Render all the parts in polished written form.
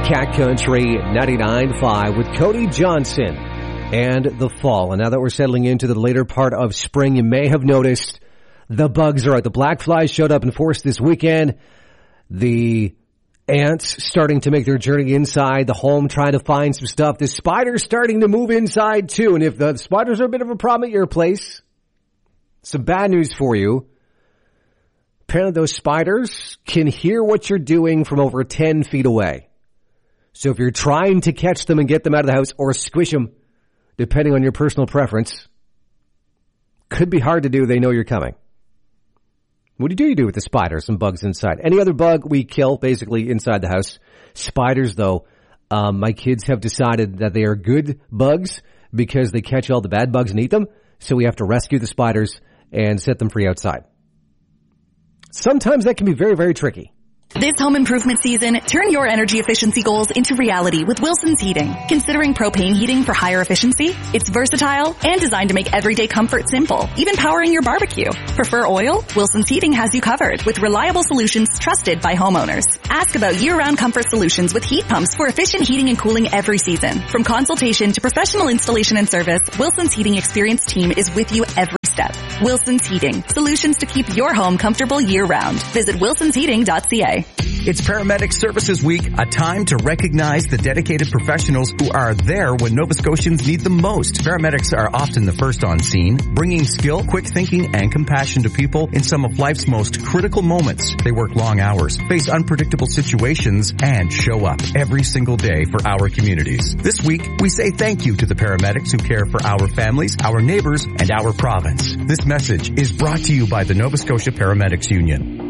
Cat Country 99.5 with Cody Johnson and the fall. And now that we're settling into the later part of spring, you may have noticed the bugs are out. The black flies showed up in force this weekend. The ants starting to make their journey inside the home, trying to find some stuff. The spiders starting to move inside too. And if the spiders are a bit of a problem at your place, some bad news for you. Apparently those spiders can hear what you're doing from over 10 feet away. So if you're trying to catch them and get them out of the house or squish them, depending on your personal preference, could be hard to do. They know you're coming. What do you do with the spiders and bugs inside? Any other bug we kill basically inside the house. Spiders, though, my kids have decided that they are good bugs because they catch all the bad bugs and eat them. So we have to rescue the spiders and set them free outside. Sometimes that can be very, very tricky. This home improvement season, turn your energy efficiency goals into reality with Wilson's Heating. Considering propane heating for higher efficiency? It's versatile and designed to make everyday comfort simple, even powering your barbecue. Prefer oil? Wilson's Heating has you covered with reliable solutions trusted by homeowners. Ask about year-round comfort solutions with heat pumps for efficient heating and cooling every season. From consultation to professional installation and service, Wilson's Heating experienced team is with you every step. Wilson's Heating. Solutions to keep your home comfortable year-round. Visit wilsonsheating.ca. It's Paramedic Services Week, a time to recognize the dedicated professionals who are there when Nova Scotians need them most. Paramedics are often the first on scene, bringing skill, quick thinking, and compassion to people in some of life's most critical moments. They work long hours, face unpredictable situations, and show up every single day for our communities. This week, we say thank you to the paramedics who care for our families, our neighbors, and our province. This message is brought to you by the Nova Scotia Paramedics Union.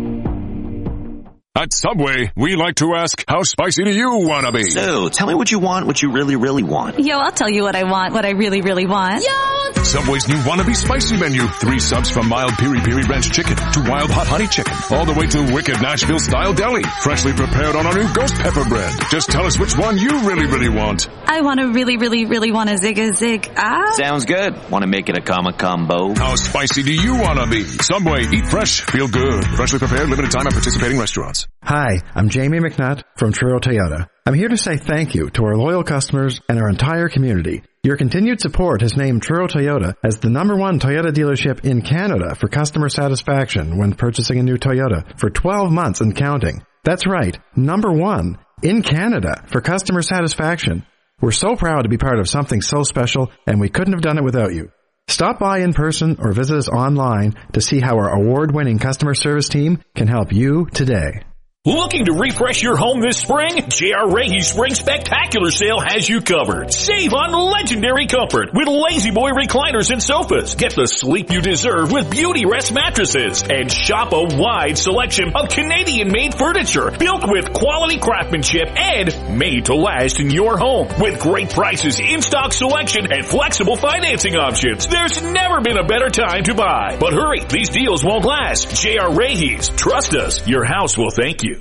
At Subway, we like to ask, how spicy do you want to be? So, tell me what you want, what you really, really want. Yo, I'll tell you what I want, what I really, really want. Yo! Subway's new Wannabe Spicy menu. 3 subs from mild piri-piri ranch chicken to wild hot honey chicken, all the way to wicked Nashville-style deli. Freshly prepared on our new ghost pepper bread. Just tell us which one you really, really want. I want to really, really, really want a zig. Sounds good. Want to make it a combo? How spicy do you want to be? Subway, eat fresh, feel good. Freshly prepared, limited time at participating restaurants. Hi, I'm Jamie McNutt from Truro Toyota. I'm here to say thank you to our loyal customers and our entire community. Your continued support has named Truro Toyota as the #1 Toyota dealership in Canada for customer satisfaction when purchasing a new Toyota for 12 months and counting. That's right, #1 in Canada for customer satisfaction. We're so proud to be part of something so special, and we couldn't have done it without you. Stop by in person or visit us online to see how our award-winning customer service team can help you today. Looking to refresh your home this spring? J.R. Rahe's Spring Spectacular Sale has you covered. Save on legendary comfort with Lazy Boy recliners and sofas. Get the sleep you deserve with Beauty Rest mattresses. And shop a wide selection of Canadian-made furniture built with quality craftsmanship and made to last in your home. With great prices, in-stock selection, and flexible financing options. There's never been a better time to buy. But hurry, these deals won't last. J.R. Rahe's. Trust us, your house will thank you.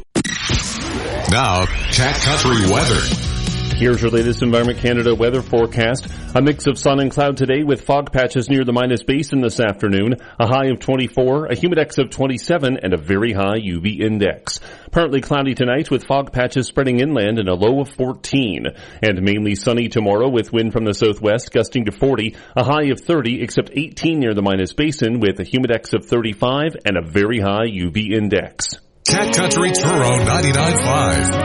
Now, Cat Country weather. Here's your latest Environment Canada weather forecast. A mix of sun and cloud today with fog patches near the Minas Basin this afternoon. A high of 24, a humidex of 27, and a very high UV index. Partly cloudy tonight with fog patches spreading inland and a low of 14. And mainly sunny tomorrow with wind from the southwest gusting to 40, a high of 30 except 18 near the Minas Basin with a humidex of 35 and a very high UV index. Cat Country Truro 99.5.